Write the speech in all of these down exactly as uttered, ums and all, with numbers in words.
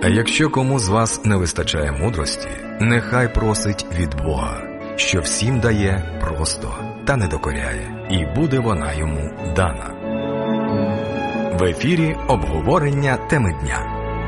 А якщо кому з вас не вистачає мудрості, нехай просить від Бога, що всім дає просто та не докоряє, і буде вона йому дана. В ефірі обговорення теми дня.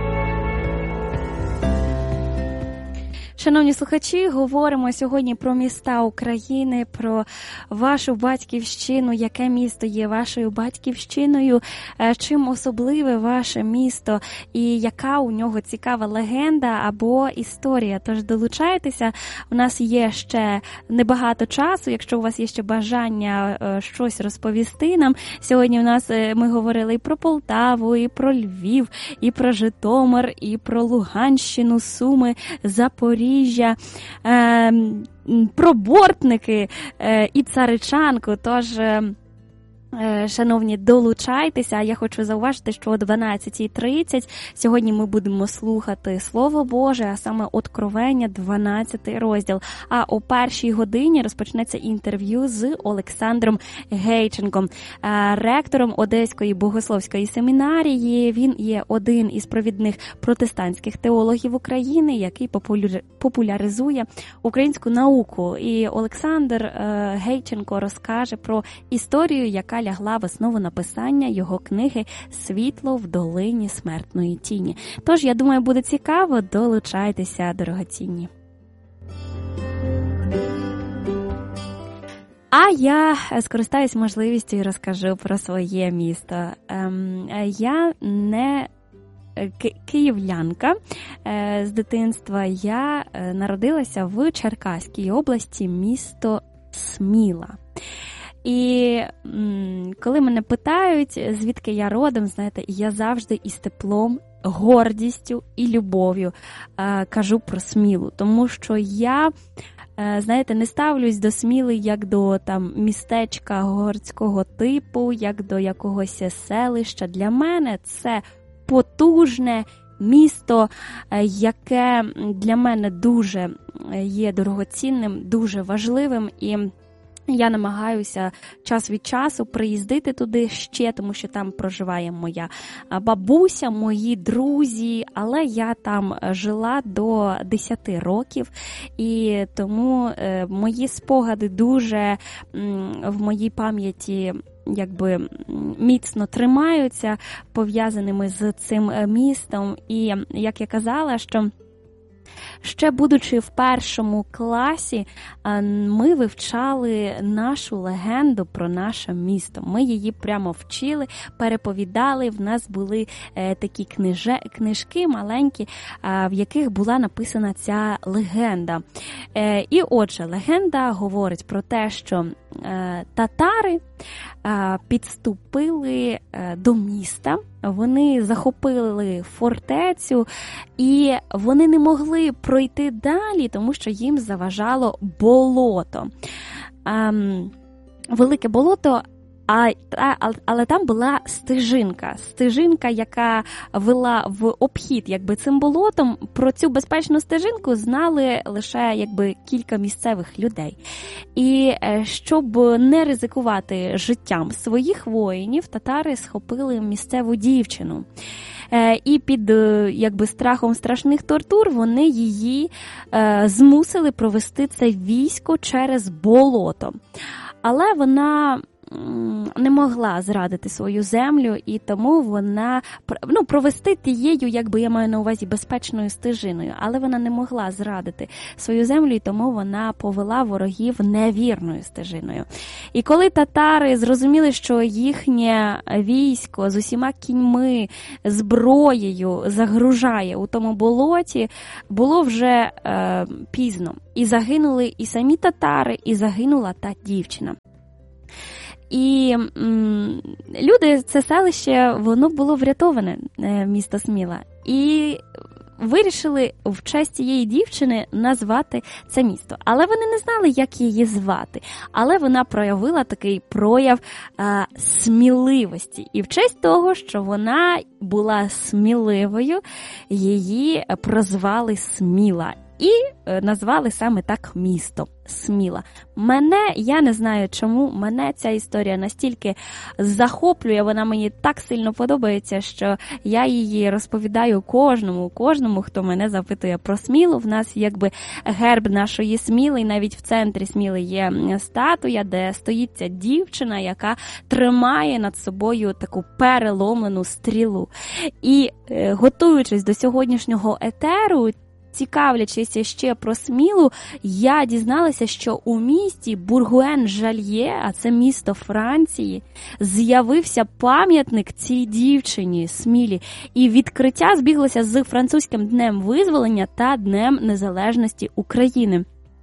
Шановні слухачі, говоримо сьогодні про міста України, про вашу батьківщину, яке місто є вашою батьківщиною, чим особливе ваше місто і яка у нього цікава легенда або історія. Тож долучайтеся, у нас є ще небагато часу, якщо у вас є ще бажання щось розповісти нам. Сьогодні у нас ми говорили і про Полтаву, і про Львів, і про Житомир, і про Луганщину, Суми, Запоріжжя, Е, про бортники е, і Царичанку. Тож, е, шановні, долучайтеся. Я хочу зауважити, що о дванадцятій тридцять сьогодні ми будемо слухати Слово Боже, а саме Откровення, дванадцятий розділ. А о першій годині розпочнеться інтерв'ю з Олександром Гейченком, ректором Одеської богословської семінарії. Він є один із провідних протестантських теологів України, який популяризує українську науку. І Олександр Гейченко розкаже про історію, яка лягла в основу написання його книги «Світло в долині смертної тіні». Тож, я думаю, буде цікаво. Долучайтеся, дорогоцінні. А я скористаюсь можливістю і розкажу про своє місто. Я не київлянка з дитинства. Я народилася в Черкаській області, місто Сміла. І м, коли мене питають, звідки я родом, знаєте, я завжди із теплом, гордістю і любов'ю е, кажу про Смілу. Тому що я, е, знаєте, не ставлюсь до Сміли як до там містечка городського типу, як до якогось селища. Для мене це потужне місто, е, яке для мене дуже є дорогоцінним, дуже важливим. І я намагаюся час від часу приїздити туди ще, тому що там проживає моя бабуся, мої друзі, але я там жила до десяти років, і тому е, мої спогади дуже м, в моїй пам'яті якби міцно тримаються, пов'язаними з цим містом. І як я казала, що ще будучи в першому класі, ми вивчали нашу легенду про наше місто. Ми її прямо вчили, переповідали. В нас були такі книжи, книжки маленькі, в яких була написана ця легенда. І отже, легенда говорить про те, що татари підступили до міста, вони захопили фортецю, і вони не могли пройти далі, тому що їм заважало болото. Велике болото, А, а, але там була стежинка, стежинка, яка вела в обхід якби цим болотом. Про цю безпечну стежинку знали лише якби кілька місцевих людей. І щоб не ризикувати життям своїх воїнів, татари схопили місцеву дівчину. І під якби страхом страшних тортур вони її е, змусили провести це військо через болото. Але вона не могла зрадити свою землю, і тому вона, ну, провести тією, якби я маю на увазі, безпечною стежиною, але вона не могла зрадити свою землю, і тому вона повела ворогів невірною стежиною. І коли татари зрозуміли, що їхнє військо з усіма кіньми, зброєю загружає у тому болоті, було вже е, пізно. І загинули і самі татари, і загинула та дівчина. І м, люди, це селище, воно було врятоване, місто Сміла. І вирішили в честь цієї дівчини назвати це місто. Але вони не знали, як її звати. Але вона проявила такий прояв а, сміливості. І в честь того, що вона була сміливою, її прозвали Сміла. і назвали саме так місто Сміла. Мене, я не знаю чому, мене ця історія настільки захоплює, вона мені так сильно подобається, що я її розповідаю кожному, кожному, хто мене запитує про Смілу. В нас якби герб нашої Сміли, і навіть в центрі Сміли є статуя, де стоїть ця дівчина, яка тримає над собою таку переломлену стрілу. І готуючись до сьогоднішнього етеру, цікавлячись ще про Смілу, я дізналася, що у місті Бургуен-Жальє, а це місто Франції, з'явився пам'ятник цій дівчині Смілі. І відкриття збіглося з французьким Днем Визволення та Днем Незалежності України.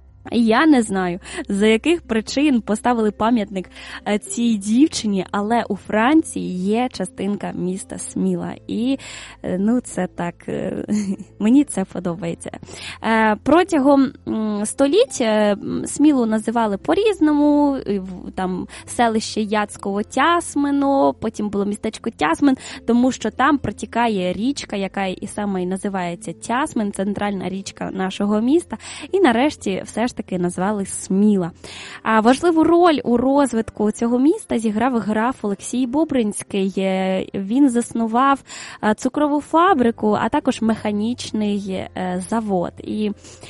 Я не знаю, за яких причин поставили пам'ятник цій дівчині, але у Франції є частинка міста Сміла. І, ну, це так, мені це подобається. Протягом століть Смілу називали по-різному, там селище Яцково-Тясмино, потім було містечко Тясмин, тому що там протікає річка, яка і саме і називається Тясмин, центральна річка нашого міста, і нарешті все ж таки назвали Сміла. А важливу роль у розвитку цього міста зіграв граф Олексій Бобринський. Він заснував цукрову фабрику, а також механічний завод. І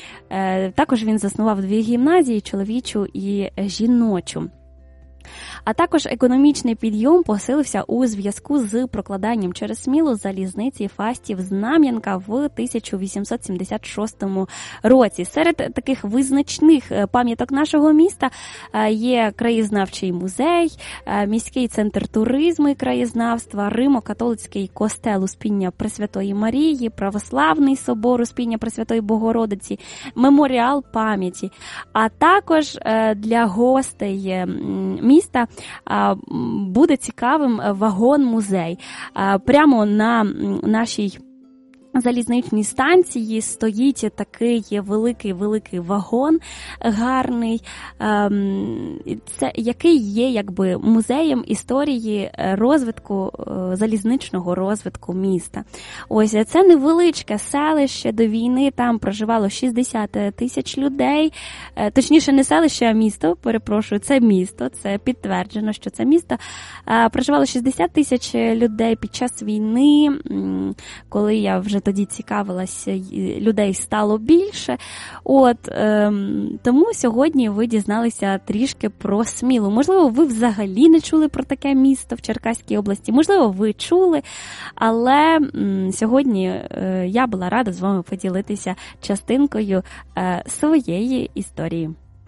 також він заснував дві гімназії, чоловічу і жіночу. А також економічний підйом посилився у зв'язку з прокладанням через Смілу залізниці Фастів-Знам'янка в тисяча вісімсот сімдесят шостому році. Серед таких визначних пам'яток нашого міста є краєзнавчий музей, міський центр туризму і краєзнавства, Римо-католицький костел Успіння Пресвятої Марії, православний собор Успіння Пресвятої Богородиці, меморіал пам'яті. А також для гостей міста буде цікавим вагон-музей. Прямо на нашій залізничній станції стоїть такий великий-великий вагон гарний, це, який є якби музеєм історії розвитку, залізничного розвитку міста. Ось це невеличке селище, до війни там проживало шістдесят тисяч людей, точніше не селище, а місто, перепрошую, це місто, це підтверджено, що це місто. Проживало шістдесят тисяч людей під час війни, коли я вже тоді цікавилася, людей стало більше. От, ем, тому сьогодні ви дізналися трішки про Смілу. Можливо, ви взагалі не чули про таке місто в Черкаській області, можливо, ви чули, але м, сьогодні е, я була рада з вами поділитися частинкою е, своєї історії.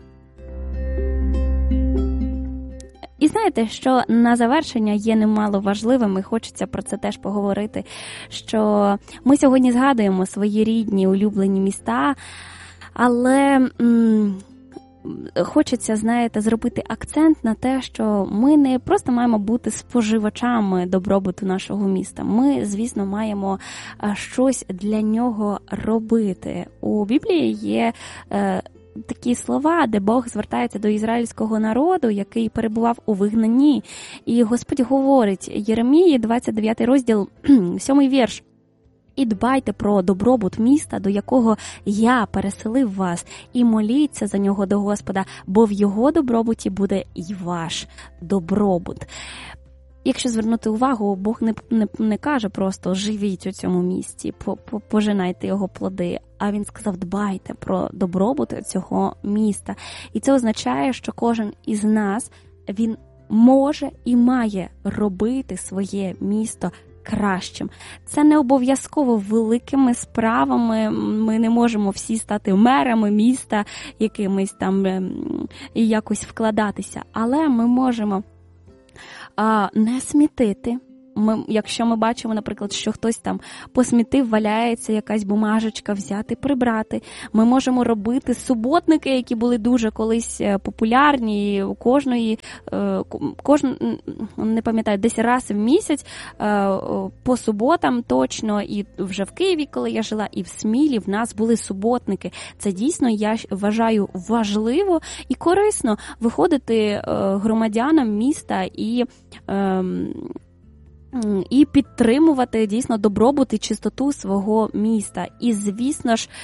І знаєте, що на завершення є немало важливим, і хочеться про це теж поговорити, що ми сьогодні згадуємо свої рідні, улюблені міста, але м- хочеться, знаєте, зробити акцент на те, що ми не просто маємо бути споживачами добробуту нашого міста. Ми, звісно, маємо щось для нього робити. У Біблії є е- такі слова, де Бог звертається до ізраїльського народу, який перебував у вигнанні. І Господь говорить, Єремії, двадцять дев'ятий розділ, сьомий вірш. І дбайте про добробут міста, до якого я переселив вас, і моліться за нього до Господа, бо в його добробуті буде і ваш добробут. Якщо звернути увагу, Бог не, не, не каже просто «живіть у цьому місті, по, по, пожинайте його плоди», а він сказав «дбайте про добробут цього міста». І це означає, що кожен із нас, він може і має робити своє місто кращим. Це не обов'язково великими справами, ми не можемо всі стати мерами міста, якимись там і якось вкладатися, але ми можемо а, не смітити. Ми, якщо ми бачимо, наприклад, що хтось там посмітив, валяється якась бумажечка, взяти, прибрати. Ми можемо робити суботники, які були дуже колись популярні, у кожної, кожен, не пам'ятаю, десь раз в місяць, по суботам точно, і вже в Києві, коли я жила, і в Смілі в нас були суботники. Це дійсно, я вважаю, важливо і корисно виходити громадянам міста і і підтримувати дійсно добробут і чистоту свого міста. І, звісно ж,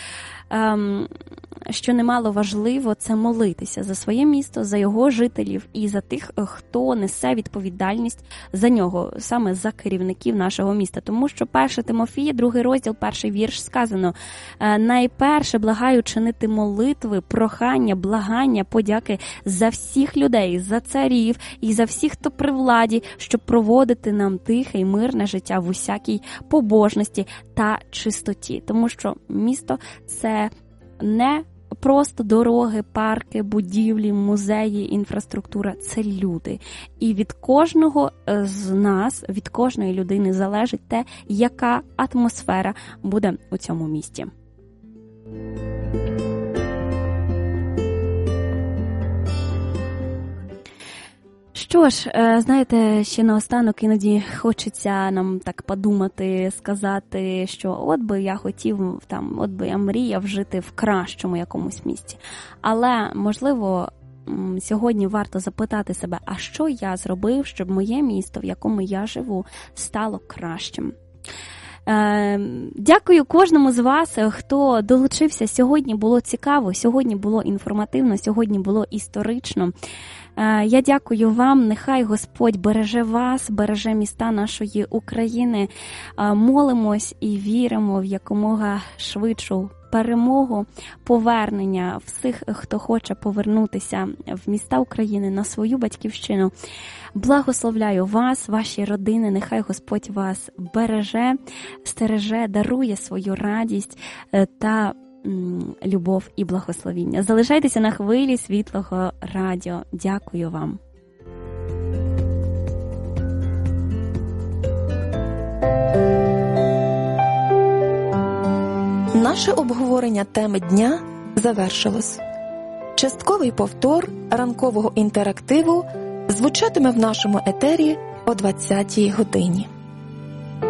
що немало важливо, це молитися за своє місто, за його жителів і за тих, хто несе відповідальність за нього, саме за керівників нашого міста. Тому що перше Тимофія, другий розділ, перший вірш сказано: найперше благаю чинити молитви, прохання, благання, подяки за всіх людей, за царів і за всіх, хто при владі, щоб проводити нам тихе і мирне життя в усякій побожності та чистоті. Тому що місто – це не просто дороги, парки, будівлі, музеї, інфраструктура – це люди. І від кожного з нас, від кожної людини залежить те, яка атмосфера буде у цьому місті. Що ж, знаєте, ще наостанок іноді хочеться нам так подумати, сказати, що от би я хотів, там, от би я мріяв жити в кращому якомусь місті. Але, можливо, сьогодні варто запитати себе, а що я зробив, щоб моє місто, в якому я живу, стало кращим? Дякую кожному з вас, хто долучився. Сьогодні було цікаво, сьогодні було інформативно, сьогодні було історично. Я дякую вам, нехай Господь береже вас, береже міста нашої України. Молимось і віримо в якомога швидшу перемогу, повернення всіх, хто хоче повернутися в міста України, на свою батьківщину. Благословляю вас, ваші родини, нехай Господь вас береже, стереже, дарує свою радість та любов і благословіння. Залишайтеся на хвилі Світлого радіо. Дякую вам. Наше обговорення теми дня завершилось. Частковий повтор ранкового інтерактиву звучатиме в нашому етері о двадцятій годині.